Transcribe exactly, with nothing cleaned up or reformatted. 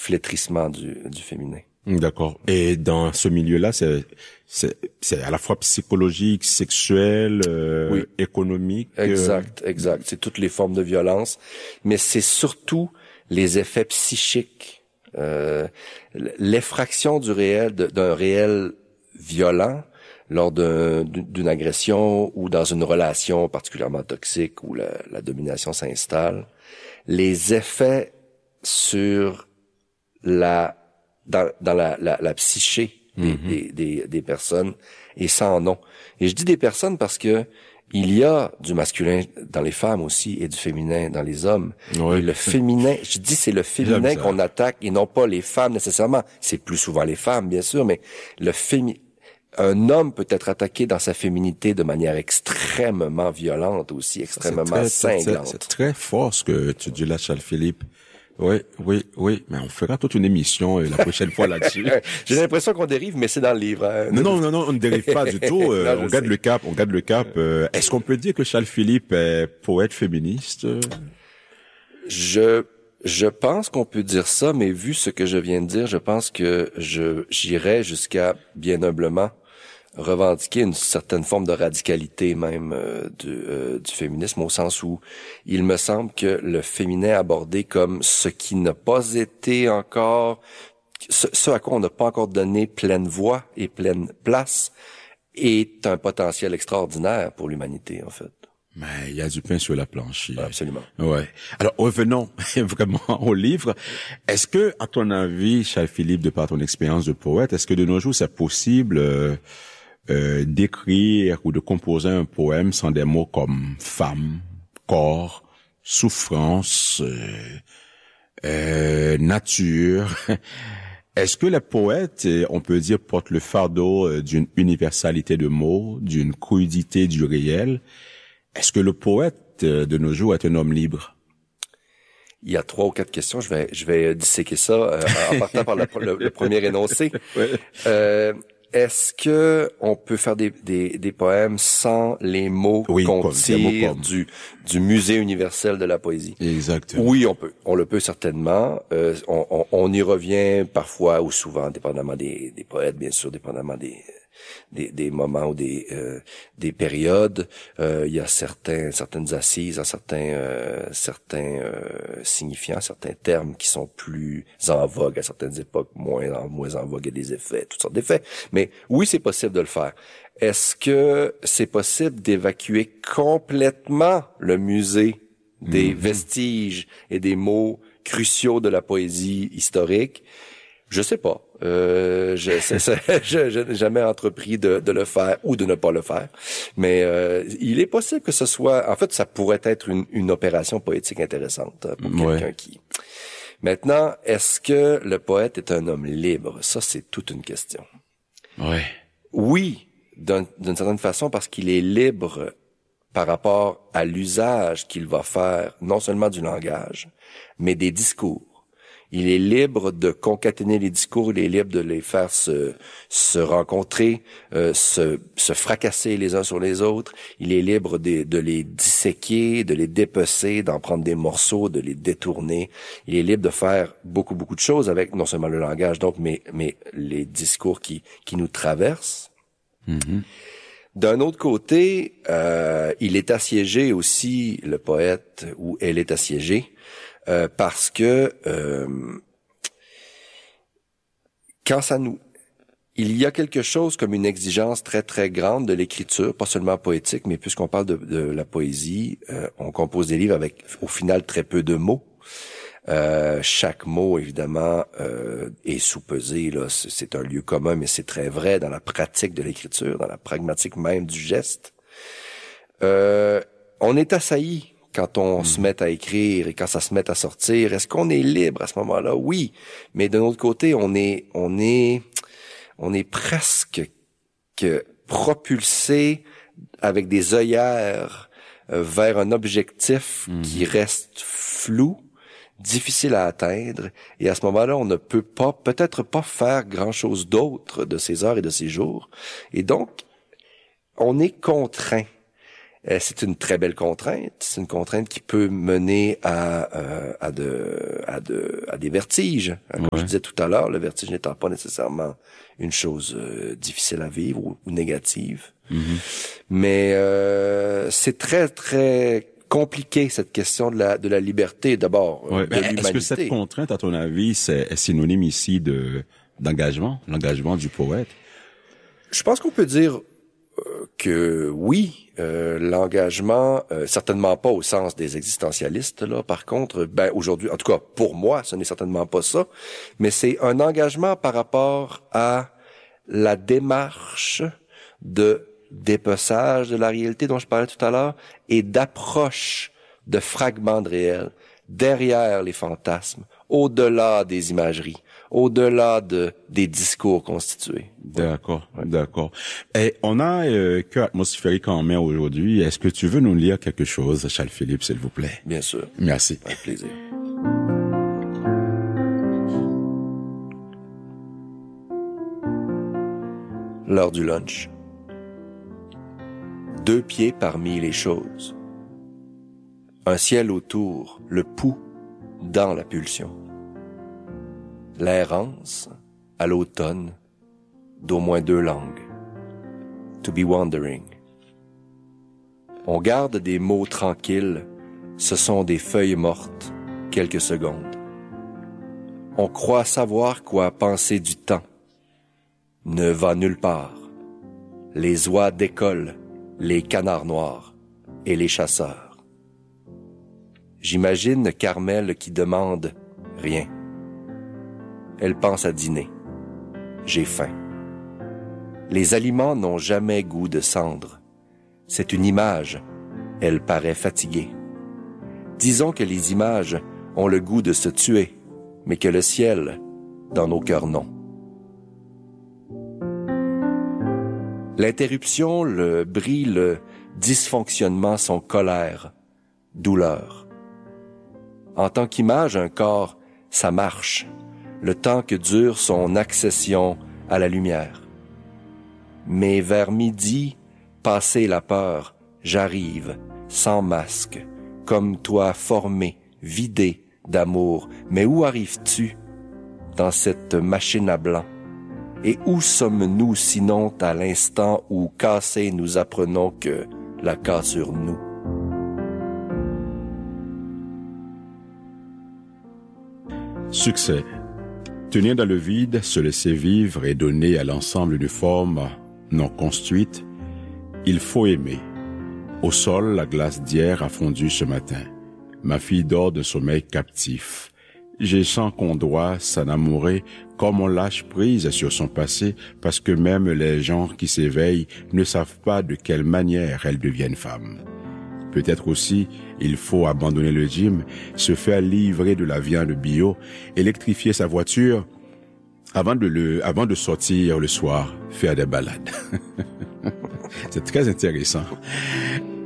flétrissement du, du féminin. D'accord. Et dans ce milieu-là, c'est c'est c'est à la fois psychologique, sexuel, euh, oui. économique. Exact, euh... exact. C'est toutes les formes de violence, mais c'est surtout les effets psychiques, euh, l'effraction du réel, d'un réel violent lors d'un, d'une agression ou dans une relation particulièrement toxique où la, la domination s'installe. Les effets sur la dans, dans la, la, la psyché des, mm-hmm. des, des, des personnes, et sans nom. Et je dis des personnes parce que il y a du masculin dans les femmes aussi et du féminin dans les hommes. Oui. Et le féminin, je dis c'est le féminin qu'on attaque et non pas les femmes nécessairement. C'est plus souvent les femmes, bien sûr, mais le féminin. Un homme peut être attaqué dans sa féminité de manière extrêmement violente aussi, extrêmement c'est très, cinglante. C'est, c'est très fort ce que tu dis là, Charles-Philippe. Oui, oui, oui, mais on fera toute une émission euh, la prochaine fois là-dessus. J'ai l'impression qu'on dérive, mais c'est dans le livre. Hein. Non, non, non, non, on ne dérive pas du tout. Euh, non, on garde sais. le cap, on garde le cap. Euh, est-ce qu'on peut dire que Charles-Philippe est poète féministe? Je je pense qu'on peut dire ça, mais vu ce que je viens de dire, je pense que je j'irais jusqu'à bien humblement revendiquer une certaine forme de radicalité même euh, du, euh, du féminisme, au sens où il me semble que le féminin abordé comme ce qui n'a pas été encore, ce, ce à quoi on n'a pas encore donné pleine voix et pleine place, est un potentiel extraordinaire pour l'humanité, en fait. Mais il y a du pain sur la planche. Absolument. Ouais. Alors revenons vraiment au livre. Est-ce que, à ton avis, Charles-Philippe, de par ton expérience de poète, est-ce que de nos jours c'est possible euh, Euh, d'écrire ou de composer un poème sans des mots comme femme, corps, souffrance, euh, euh, nature? Est-ce que les poètes, on peut dire, portent le fardeau d'une universalité de mots, d'une crudité du réel? Est-ce que le poète de nos jours est un homme libre? Il y a trois ou quatre questions. Je vais, je vais disséquer ça euh, en partant par le, le, le premier énoncé. Ouais. Euh, Est-ce que on peut faire des, des, des poèmes sans les mots oui, qu'on comme, tire mots du, du musée universel de la poésie? Exactement. Oui, on peut. On le peut certainement. Euh, on, on, on y revient parfois ou souvent, dépendamment des, des poètes, bien sûr, dépendamment des, des, des moments ou des, euh, des périodes. Euh, il y a certains, certaines assises, à certains, euh, certains euh, signifiants, certains termes qui sont plus en vogue à certaines époques, moins en, moins en vogue, il y a des effets, toutes sortes d'effets. Mais oui, c'est possible de le faire. Est-ce que c'est possible d'évacuer complètement le musée des mmh. vestiges et des mots cruciaux de la poésie historique? Je sais pas. Euh, je, c'est, c'est, je, je n'ai jamais entrepris de, de le faire ou de ne pas le faire. Mais euh, il est possible que ce soit... En fait, ça pourrait être une, une opération poétique intéressante pour ouais. quelqu'un qui... Maintenant, est-ce que le poète est un homme libre? Ça, c'est toute une question. Ouais. Oui, d'un, d'une certaine façon, parce qu'il est libre par rapport à l'usage qu'il va faire, non seulement du langage, mais des discours. Il est libre de concaténer les discours, il est libre de les faire se, se rencontrer, euh, se, se fracasser les uns sur les autres. Il est libre de, de les disséquer, de les dépecer, d'en prendre des morceaux, de les détourner. Il est libre de faire beaucoup, beaucoup de choses avec non seulement le langage, donc, mais, mais les discours qui, qui nous traversent. Mm-hmm. D'un autre côté, euh, il est assiégé aussi, le poète, ou elle est assiégée, Euh, parce que euh, quand ça nous, il y a quelque chose comme une exigence très très grande de l'écriture, pas seulement poétique, mais puisqu'on parle de, de la poésie, euh, on compose des livres avec au final très peu de mots. Euh, chaque mot évidemment euh, est sous-pesé, là, c'est, c'est un lieu commun, mais c'est très vrai dans la pratique de l'écriture, dans la pragmatique même du geste. Euh, on est assailli quand on mmh. se met à écrire et quand ça se met à sortir. Est-ce qu'on est libre à ce moment-là? Oui. Mais d'un autre côté, on est, on est, on est presque que propulsé avec des œillères euh, vers un objectif mmh. qui reste flou, difficile à atteindre. Et à ce moment-là, on ne peut pas, peut-être pas faire grand-chose d'autre de ces heures et de ces jours. Et donc, on est contraint. Euh, c'est une très belle contrainte. C'est une contrainte qui peut mener à, euh, à, de, à, de, à des vertiges. Comme ouais. je disais tout à l'heure, le vertige n'étant pas nécessairement une chose euh, difficile à vivre ou, ou négative. Mm-hmm. Mais euh, c'est très, très compliqué, cette question de la, de la liberté, d'abord, ouais, de l'humanité. Est-ce que cette contrainte, à ton avis, c'est, est synonyme ici de d'engagement, l'engagement du poète? Je pense qu'on peut dire euh, que oui, euh, l'engagement, euh, certainement pas au sens des existentialistes, là. Par contre, ben aujourd'hui, en tout cas pour moi, ce n'est certainement pas ça, mais c'est un engagement par rapport à la démarche de dépeçage de la réalité dont je parlais tout à l'heure et d'approche de fragments de réel derrière les fantasmes, au-delà des imageries, au-delà de des discours constitués. D'accord, ouais. d'accord. Et on a euh, Cœur atmosphérique en main aujourd'hui. Est-ce que tu veux nous lire quelque chose, Charles Philippe, s'il vous plaît? Bien sûr. Merci. Avec plaisir. L'heure du lunch. Deux pieds parmi les choses. Un ciel autour, le pouls dans la pulsion. L'errance, à l'automne, d'au moins deux langues. To be wandering. On garde des mots tranquilles, ce sont des feuilles mortes, quelques secondes. On croit savoir quoi penser du temps. Ne va nulle part. Les oies décollent, les canards noirs et les chasseurs. J'imagine Carmel qui demande rien. Elle pense à dîner. J'ai faim. Les aliments n'ont jamais goût de cendre. C'est une image. Elle paraît fatiguée. Disons que les images ont le goût de se tuer, mais que le ciel, dans nos cœurs, non. L'interruption, le bris, le dysfonctionnement sont colère, douleur. En tant qu'image, un corps, ça marche, le temps que dure son accession à la lumière. Mais vers midi, passé la peur, j'arrive, sans masque, comme toi formé, vidé d'amour. Mais où arrives-tu dans cette machine à blanc? Et où sommes-nous sinon à l'instant où cassés nous apprenons que la cassure nous? Succès. Tenir dans le vide, se laisser vivre et donner à l'ensemble une forme non construite. Il faut aimer. Au sol, la glace d'hier a fondu ce matin. Ma fille dort d'un sommeil captif. Je sens qu'on doit s'enamourer comme on lâche prise sur son passé parce que même les gens qui s'éveillent ne savent pas de quelle manière elles deviennent femmes. Peut-être aussi, il faut abandonner le gym, se faire livrer de la viande bio, électrifier sa voiture avant de le, avant de sortir le soir, faire des balades. C'est très intéressant.